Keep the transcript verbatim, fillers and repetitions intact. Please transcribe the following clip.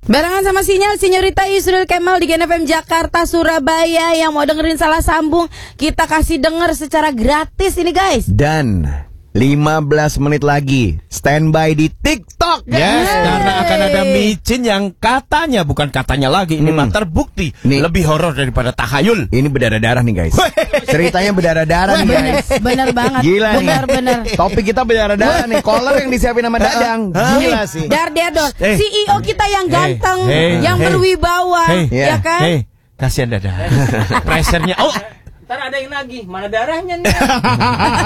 Barengan sama Sinyal, Sinyorita Yusril Kemal di Gen F M Jakarta, Surabaya. Yang mau dengerin Salah Sambung, kita kasih denger secara gratis ini guys. Dan lima belas menit lagi standby di TikTok. Yes, Yeay. karena akan ada micin yang katanya, bukan katanya lagi, ini Hmm. mah terbukti Nih. lebih horor daripada tahayul. Ini berdarah-darah nih guys. Ceritanya berdarah-darah nih guys. Bener banget. Gila nih. Bener-bener. Topik kita berdarah-darah nih. Collar yang disiapin sama Dadang. Gila sih. Dar Dedor, Eh. C E O kita yang ganteng, Hey, yang hey. berwibawa, Hey, ya yeah. kan? Hei, kasihan Dada. Pressernya. Oh, Ntar ada yang nagih, mana darahnya nih?